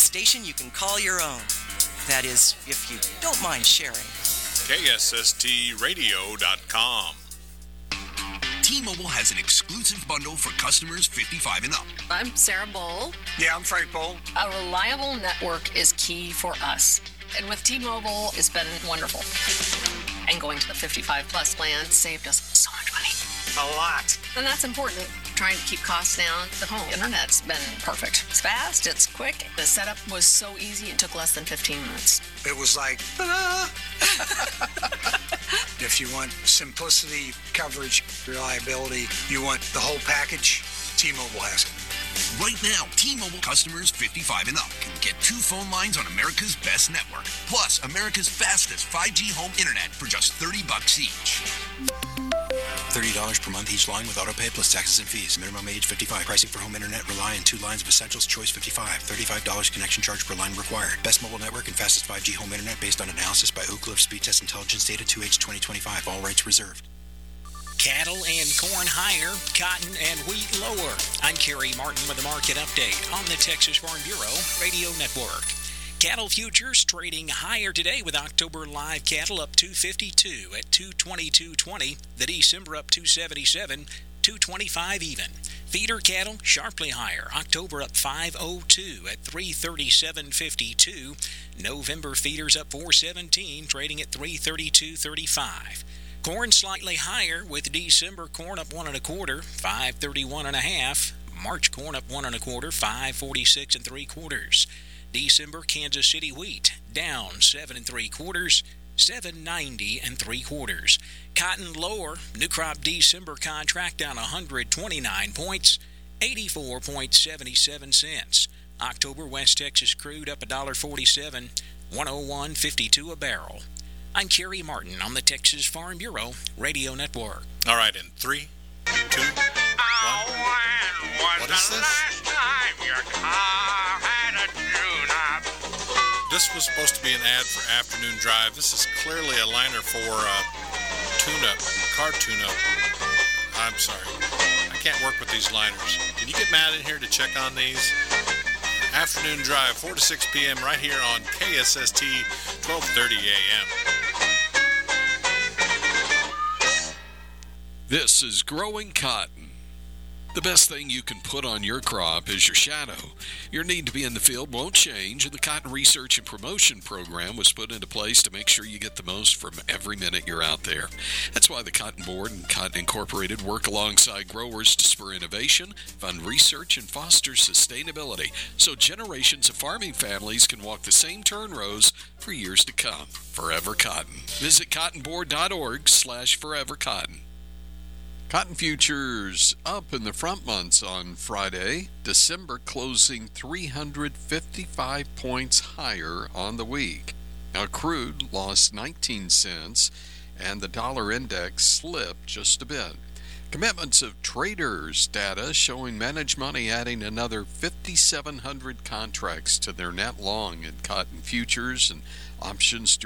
station you can call your own. That is, if you don't mind sharing. KSSTradio.com. T-Mobile has an exclusive bundle for customers 55 and up. I'm Sarah Bowl. Yeah, I'm Frank Bowl. A reliable network is key for us. And with T-Mobile, it's been wonderful. And going to the 55-plus plan saved us so much money. A lot. And that's important. Trying to keep costs down. The home internet's been perfect. It's fast, it's quick. The setup was so easy, it took less than 15 minutes. It was like, ta-da! If you want simplicity, coverage, reliability, you want the whole package, T-Mobile has it. Right now, T-Mobile customers 55 and up can get 2 phone lines on America's best network, plus America's fastest 5G home internet for just $30 each. $30 per month each line with autopay plus taxes and fees. Minimum age 55. Pricing for home internet rely on 2 lines of Essentials Choice 55. $35 connection charge per line required. Best mobile network and fastest 5G home internet based on analysis by Ookla of Speed Test Intelligence data 2H 2025. All rights reserved. Cattle and corn higher, cotton and wheat lower. I'm Kerry Martin with the market update on the Texas Farm Bureau Radio Network. Cattle futures trading higher today with October live cattle up 252 at 222.20. The December up 277, 225 even. Feeder cattle sharply higher. October up 502 at 337.52. November feeders up 417, trading at 332.35. Corn slightly higher with December corn up 1 1/4, 531.5. March corn up 1 1/4, 546 3/4. December Kansas City wheat down 7 3/4, 790 3/4. Cotton lower. New crop December contract down 129 points, 84.77 cents. October West Texas crude up $1.47, 101.52 a barrel. I'm Kerry Martin on the Texas Farm Bureau Radio Network. All right, in 3, 2, 1. What is this? This was supposed to be an ad for Afternoon Drive. This is clearly a liner for tune-up, car tune-up. I'm sorry. I can't work with these liners. Can you get Matt in here to check on these? Afternoon Drive, 4 to 6 p.m. right here on KSST, 1230 a.m. This is Growing Cotton. The best thing you can put on your crop is your shadow. Your need to be in the field won't change, and the Cotton Research and Promotion Program was put into place to make sure you get the most from every minute you're out there. That's why the Cotton Board and Cotton Incorporated work alongside growers to spur innovation, fund research, and foster sustainability, so generations of farming families can walk the same turn rows for years to come. Forever Cotton. Visit cottonboard.org/forevercotton. Cotton futures up in the front months on Friday. December closing 355 points higher on the week. Now crude lost 19 cents and the dollar index slipped just a bit. Commitments of traders data showing Managed Money adding another 5,700 contracts to their net long in cotton futures and options